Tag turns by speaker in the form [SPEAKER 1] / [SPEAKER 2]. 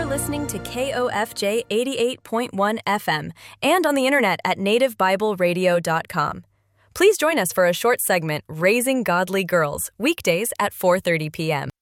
[SPEAKER 1] listening to KOFJ 88.1 FM and on the internet at nativebibleradio.com. Please join us for a short segment, Raising Godly Girls, weekdays at 4:30 p.m.